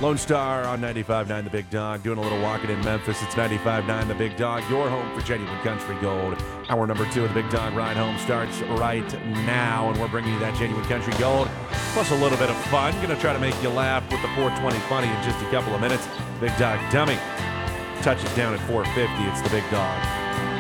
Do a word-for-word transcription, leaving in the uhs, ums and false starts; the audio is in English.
Lone Star on ninety-five point nine The Big Dog, doing a little walking in Memphis. It's ninety-five point nine The Big Dog, your home for genuine country gold. Hour number two of The Big Dog Ride Home starts right now, and we're bringing you that genuine country gold, plus a little bit of fun. Going to try to make you laugh with the four twenty funny in just a couple of minutes. Big Dog Dummy touches down at four fifty. It's The Big Dog.